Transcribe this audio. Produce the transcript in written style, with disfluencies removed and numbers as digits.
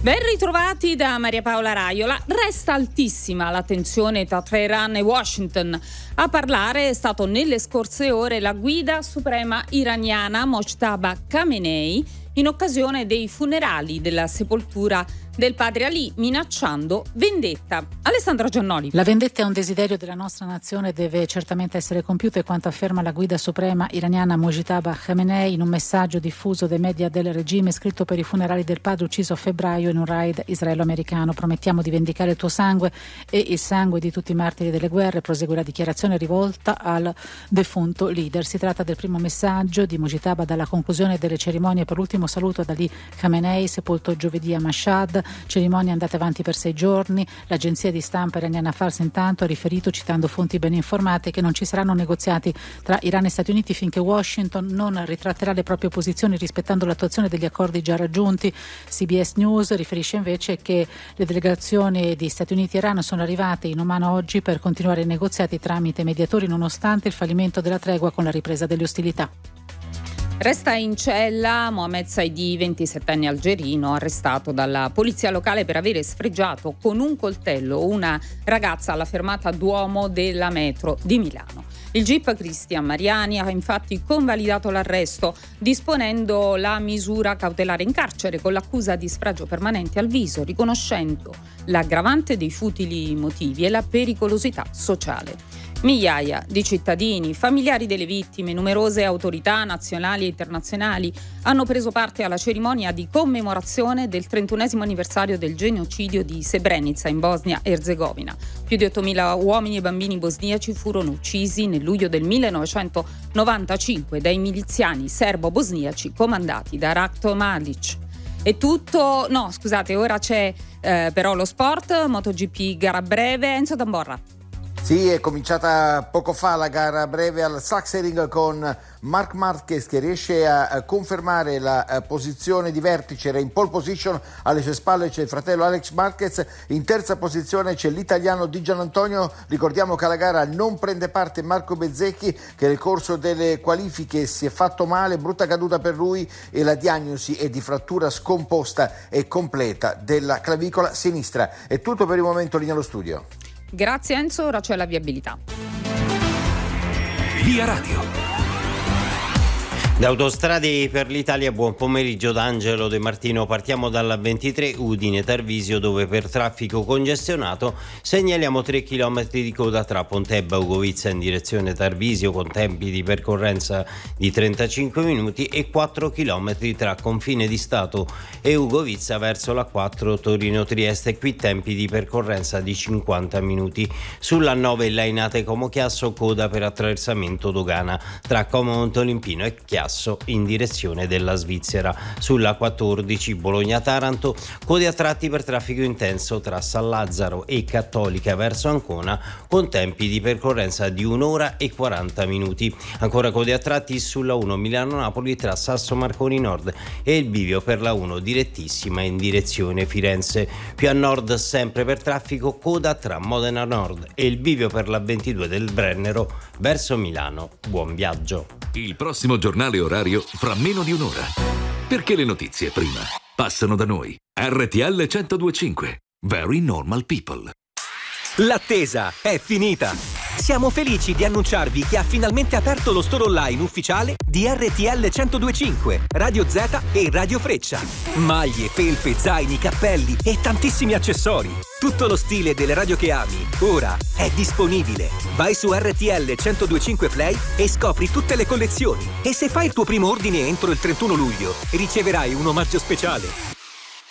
Ben ritrovati da Maria Paola Raiola. Resta altissima l'attenzione tra Teheran e Washington. A parlare è stato nelle scorse ore la guida suprema iraniana Mojtaba Khamenei in occasione dei funerali della sepoltura del padre Ali, minacciando vendetta. Alessandra Giannoli. La vendetta è un desiderio della nostra nazione e deve certamente essere compiuto, è quanto afferma la guida suprema iraniana Mojtaba Khamenei in un messaggio diffuso dai media del regime scritto per i funerali del padre ucciso a febbraio in un raid israelo-americano. Promettiamo di vendicare il tuo sangue e il sangue di tutti i martiri delle guerre, prosegue la dichiarazione rivolta al defunto leader. Si tratta del primo messaggio di Mojtaba dalla conclusione delle cerimonie per l'ultimo saluto ad Ali Khamenei, sepolto giovedì a Mashhad. Cerimonia andate avanti per 6 giorni. L'agenzia di stampa iraniana Fars intanto ha riferito, citando fonti ben informate, che non ci saranno negoziati tra Iran e Stati Uniti finché Washington non ritratterà le proprie posizioni rispettando l'attuazione degli accordi già raggiunti. CBS News riferisce invece che le delegazioni di Stati Uniti e Iran sono arrivate in Oman oggi per continuare i negoziati tramite mediatori nonostante il fallimento della tregua con la ripresa delle ostilità. Resta in cella Mohamed Saidi, 27enne algerino, arrestato dalla polizia locale per avere sfregiato con un coltello una ragazza alla fermata Duomo della metro di Milano. Il GIP Cristian Mariani ha infatti convalidato l'arresto, disponendo la misura cautelare in carcere con l'accusa di sfregio permanente al viso, riconoscendo l'aggravante dei futili motivi e la pericolosità sociale. Migliaia di cittadini, familiari delle vittime, numerose autorità nazionali e internazionali hanno preso parte alla cerimonia di commemorazione del 31esimo anniversario del genocidio di Srebrenica in Bosnia-Erzegovina. Più di 8.000 uomini e bambini bosniaci furono uccisi nel luglio del 1995 dai miliziani serbo-bosniaci comandati da Ratko Mladic. È tutto? No, scusate, ora c'è però lo sport, MotoGP gara breve, Enzo Tamborra. Sì, è cominciata poco fa la gara breve al Sachsenring con Marc Marquez che riesce a confermare la posizione di vertice, era in pole position, alle sue spalle c'è il fratello Alex Marquez, in terza posizione c'è l'italiano Di Giannantonio. Ricordiamo che alla gara non prende parte Marco Bezzecchi, che nel corso delle qualifiche si è fatto male, brutta caduta per lui e la diagnosi è di frattura scomposta e completa della clavicola sinistra. È tutto per il momento, linea allo studio. Grazie Enzo, ora c'è la viabilità. Via Radio. Da Autostrade per l'Italia, buon pomeriggio da Angelo De Martino. Partiamo dalla 23 Udine Tarvisio, dove per traffico congestionato segnaliamo 3 km di coda tra Pontebba e Ugovizza in direzione Tarvisio con tempi di percorrenza di 35 minuti e 4 km tra Confine di Stato e Ugovizza verso la 4 Torino-Trieste, qui tempi di percorrenza di 50 minuti. Sulla 9 Lainate Como Chiasso, coda per attraversamento dogana tra Como Montolimpino e Chiasso in direzione della Svizzera. Sulla 14 Bologna-Taranto, code a tratti per traffico intenso tra San Lazzaro e Cattolica verso Ancona con tempi di percorrenza di 1 ora e 40 minuti. Ancora code a tratti sulla 1 Milano-Napoli tra Sasso Marconi Nord e il bivio per la 1 direttissima in direzione Firenze. Più a nord sempre per traffico coda tra Modena Nord e il bivio per la 22 del Brennero verso Milano. Buon viaggio. Il prossimo giornale orario fra meno di un'ora. Perché le notizie prima passano da noi. RTL 102.5. Very Normal People. L'attesa è finita. Siamo felici di annunciarvi che ha finalmente aperto lo store online ufficiale di RTL 102.5, Radio Z e Radio Freccia. Maglie, felpe, zaini, cappelli e tantissimi accessori. Tutto lo stile delle radio che ami, ora è disponibile. Vai su RTL 102.5 Play e scopri tutte le collezioni. E se fai il tuo primo ordine entro il 31 luglio, riceverai un omaggio speciale.